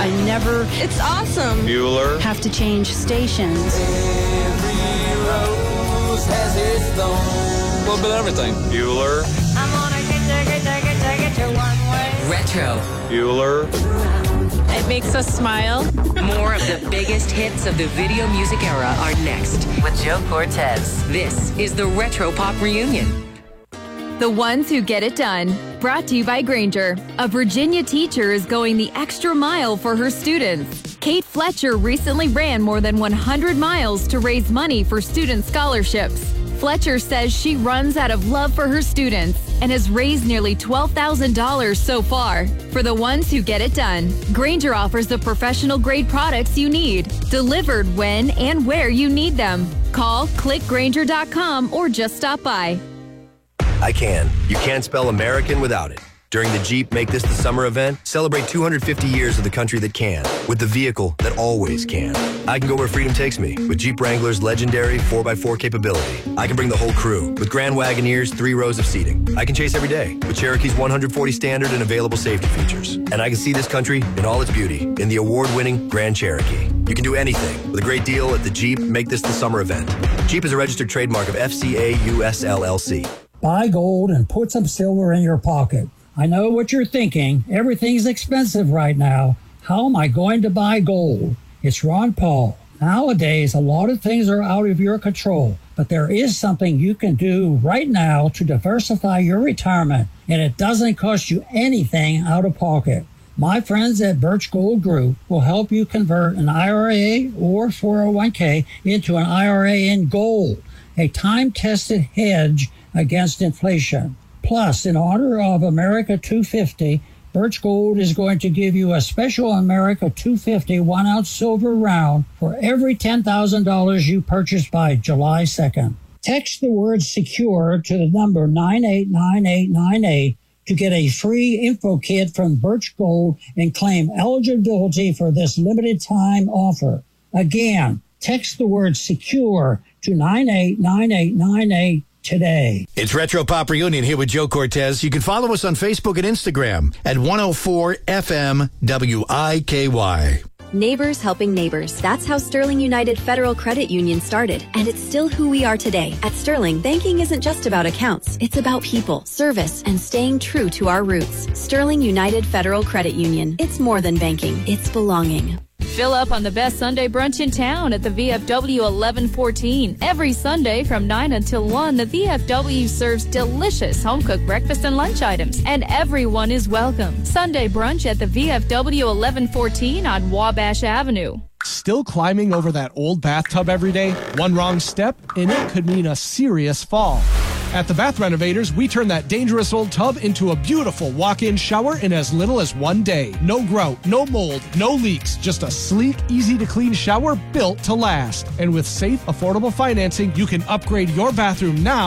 I never It's awesome. Bueller. have to change stations. Every rose has its thorn. A little bit of everything. Bueller. I'm gonna get you one way. Retro. Bueller. It makes us smile. More of the biggest hits of the video music era are next with Joe Cortez. This is the Retro Pop Reunion. The ones who get it done. Brought to you by Granger. A Virginia teacher is going the extra mile for her students. Kate Fletcher recently ran more than 100 miles to raise money for student scholarships. Fletcher says she runs out of love for her students and has raised nearly $12,000 so far. For the ones who get it done, Granger offers the professional-grade products you need, delivered when and where you need them. Call, click Granger.com, or just stop by. I can. You can't spell American without it. During the Jeep Make This the Summer event, celebrate 250 years of the country that can, with the vehicle that always can. I can go where freedom takes me, with Jeep Wrangler's legendary 4x4 capability. I can bring the whole crew, with Grand Wagoneer's 3 rows of seating. I can chase every day, with Cherokee's 140 standard and available safety features. And I can see this country in all its beauty, in the award-winning Grand Cherokee. You can do anything, with a great deal at the Jeep Make This the Summer event. Jeep is a registered trademark of FCA US LLC. Buy gold and put some silver in your pocket. I know what you're thinking. Everything's expensive right now. How am I going to buy gold? It's Ron Paul. Nowadays, a lot of things are out of your control, but there is something you can do right now to diversify your retirement, and it doesn't cost you anything out of pocket. My friends at Birch Gold Group will help you convert an IRA or 401k into an IRA in gold, a time-tested hedge against inflation. Plus, in honor of America 250, Birch Gold is going to give you a special America 250 1-ounce silver round for every $10,000 you purchase by July 2nd. Text the word SECURE to the number 989898 to get a free info kit from Birch Gold and claim eligibility for this limited time offer. Again, text the word SECURE to 989898 today. It's Retro Pop Reunion here with Joe Cortez. You can follow us on Facebook and Instagram at 104 FM WIKY. Neighbors helping neighbors. That's how Sterling United Federal Credit Union started, and it's still who we are today. At Sterling, banking isn't just about accounts. It's about people, service, and staying true to our roots. Sterling United Federal Credit Union. It's more than banking. It's belonging. Fill up on the best Sunday brunch in town at the VFW 1114. Every Sunday from 9 until 1, the VFW serves delicious home-cooked breakfast and lunch items, and everyone is welcome. Sunday brunch at the VFW 1114 on Wabash Avenue. Still climbing over that old bathtub every day? One wrong step, and it could mean a serious fall. At the Bath Renovators, we turn that dangerous old tub into a beautiful walk-in shower in as little as 1 day. No grout, no mold, no leaks, just a sleek, easy-to-clean shower built to last. And with safe, affordable financing, you can upgrade your bathroom now